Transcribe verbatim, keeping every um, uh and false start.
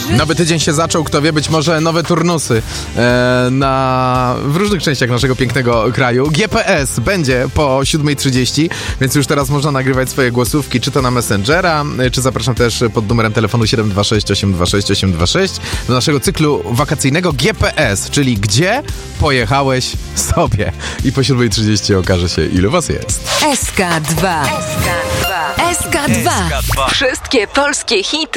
Nowy tydzień się zaczął, kto wie, być może nowe turnusy e, na, w różnych częściach naszego pięknego kraju. G P S będzie po siódma trzydzieści, więc już teraz można nagrywać swoje głosówki, czy to na Messengera, czy zapraszam też pod numerem telefonu siedem dwa sześć osiem dwa sześć osiem dwa sześć do naszego cyklu wakacyjnego G P S, czyli gdzie pojechałeś sobie. I po siódma trzydzieści okaże się, ilu was jest. S K dwa. S K dwa. S K dwa. Wszystkie polskie hity